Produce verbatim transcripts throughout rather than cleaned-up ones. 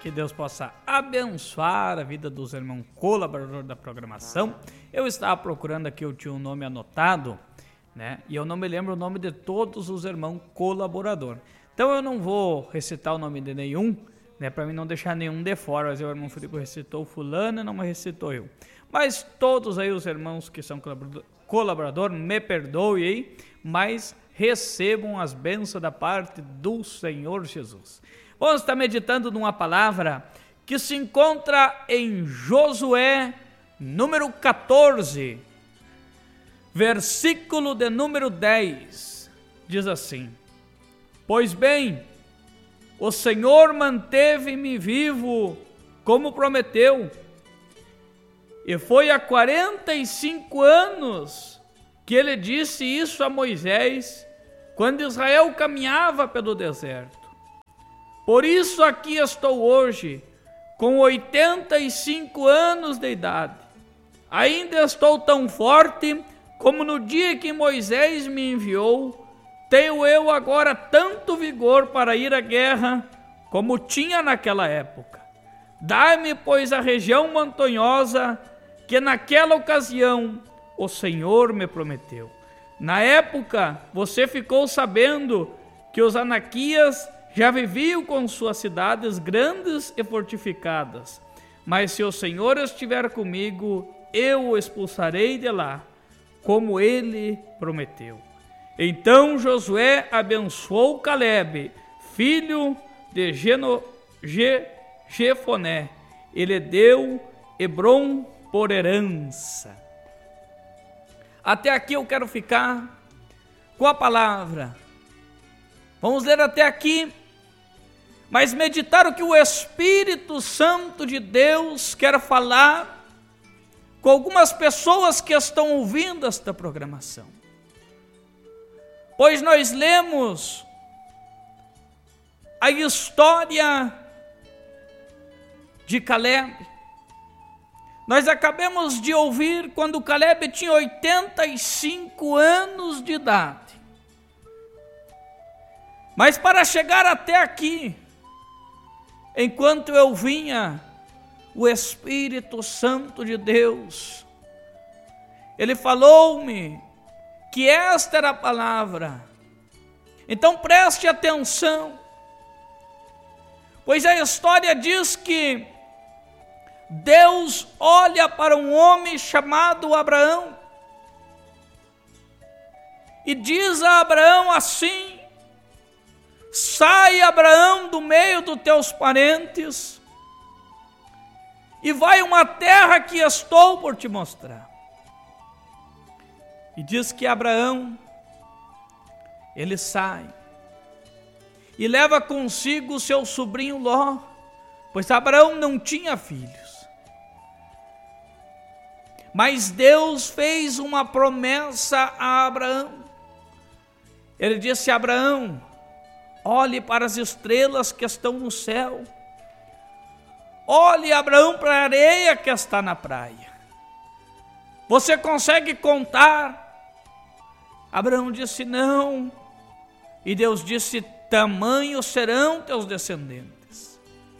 Que Deus possa abençoar a vida dos irmãos colaboradores da programação. Eu estava procurando aqui, eu tinha um nome anotado, né? E eu não me lembro o nome de todos os irmãos colaboradores. Então eu não vou recitar o nome de nenhum, né? Para mim não deixar nenhum de fora. Mas o irmão Filipe recitou fulano e não me recitou eu. Mas todos aí os irmãos que são colaboradores, me perdoem aí, mas recebam as bênçãos da parte do Senhor Jesus. Vamos estar meditando numa palavra que se encontra em Josué, número quatorze, versículo de número dez. Diz assim: Pois bem, o Senhor manteve-me vivo como prometeu, e foi há quarenta e cinco anos que ele disse isso a Moisés, quando Israel caminhava pelo deserto. Por isso aqui estou hoje, com oitenta e cinco anos de idade. Ainda estou tão forte como no dia que Moisés me enviou. Tenho eu agora tanto vigor para ir à guerra como tinha naquela época. Dai-me, pois, a região montanhosa que naquela ocasião o Senhor me prometeu. Na época, você ficou sabendo que os anaquias já viviam com suas cidades grandes e fortificadas. Mas se o Senhor estiver comigo, eu o expulsarei de lá, como ele prometeu. Então Josué abençoou Calebe, filho de Geno, Ge, Jefoné. Ele deu Hebrom por herança. Até aqui eu quero ficar com a palavra. Vamos ler até aqui, mas meditar o que o Espírito Santo de Deus quer falar com algumas pessoas que estão ouvindo esta programação. Pois nós lemos a história de Calebe. Nós acabamos de ouvir quando Calebe tinha oitenta e cinco anos de idade. Mas para chegar até aqui, enquanto eu vinha, o Espírito Santo de Deus, ele falou-me que esta era a palavra. Então preste atenção, pois a história diz que Deus olha para um homem chamado Abraão e diz a Abraão assim: sai, Abraão, do meio dos teus parentes e vai a uma terra que estou por te mostrar. E diz que Abraão, ele sai e leva consigo o seu sobrinho Ló, pois Abraão não tinha filhos. Mas Deus fez uma promessa a Abraão. Ele disse a Abraão: olhe para as estrelas que estão no céu. Olhe, Abraão, para a areia que está na praia. Você consegue contar? Abraão disse: não. E Deus disse: tamanhos serão teus descendentes.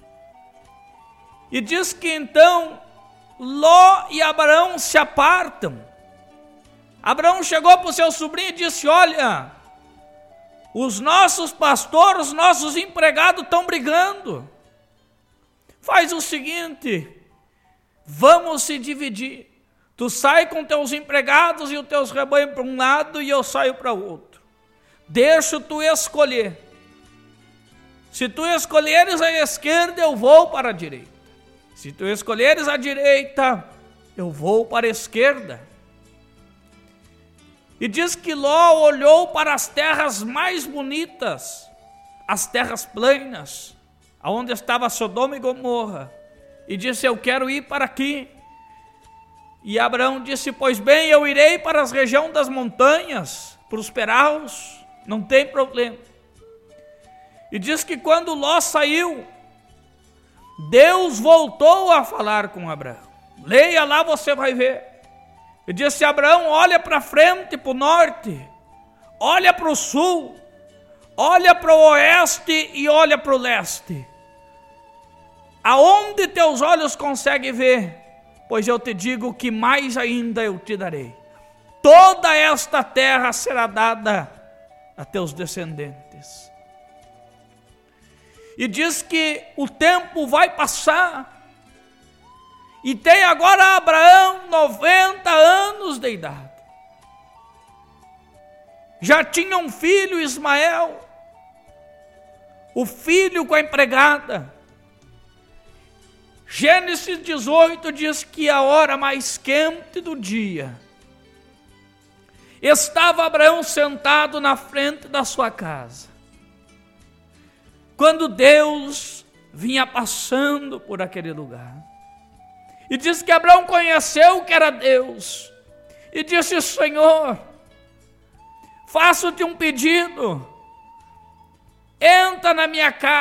E diz que então Ló e Abraão se apartam. Abraão chegou para o seu sobrinho e disse: olha, os nossos pastores, os nossos empregados estão brigando. Faz o seguinte, vamos se dividir. Tu sai com teus empregados e os teus rebanhos para um lado e eu saio para o outro. Deixa tu escolher. Se tu escolheres a esquerda, eu vou para a direita. Se tu escolheres a direita, eu vou para a esquerda. E diz que Ló olhou para as terras mais bonitas, as terras planas, aonde estava Sodoma e Gomorra, e disse: eu quero ir para aqui. E Abraão disse: pois bem, eu irei para as regiões das montanhas, para os peraus, não tem problema. E diz que quando Ló saiu, Deus voltou a falar com Abraão. Leia lá, você vai ver. E disse: Abraão, olha para frente, para o norte, olha para o sul, olha para o oeste e olha para o leste. aonde teus olhos conseguem ver, pois eu te digo que mais ainda eu te darei. Toda esta terra será dada a teus descendentes. E diz que o tempo vai passar, e tem agora Abraão noventa anos de idade. Já tinha um filho, Ismael, o filho com a empregada. Gênesis dezoito diz que a hora mais quente do dia, estava Abraão sentado na frente da sua casa, quando Deus vinha passando por aquele lugar. E diz que Abraão conheceu que era Deus, e disse: Senhor, faço-te um pedido, entra na minha casa.